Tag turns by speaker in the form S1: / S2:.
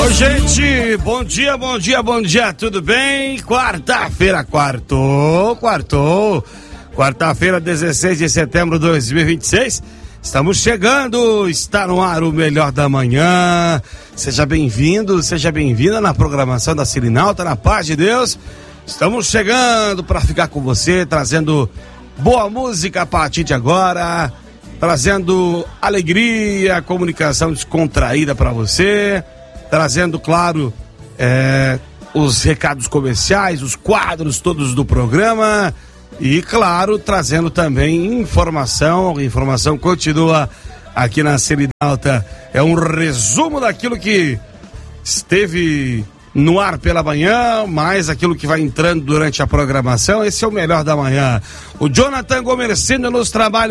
S1: Ô, gente, bom dia, tudo bem? Quarta-feira, quartou. Quarta-feira, 16 de setembro de 2026. Estamos chegando, está no ar o Melhor da Manhã. Seja bem-vindo, seja bem-vinda na programação da Cirinalta, na paz de Deus. Estamos chegando para ficar com você, trazendo boa música a partir de agora, trazendo alegria, comunicação descontraída para você, trazendo, claro, os recados comerciais, os quadros todos do programa e, claro, trazendo também informação continua aqui na Cirinalta. É um resumo daquilo que esteve no ar pela manhã, mais aquilo que vai entrando durante a programação. Esse é o Melhor da Manhã. O Jonathan Gomercindo nos trabalhos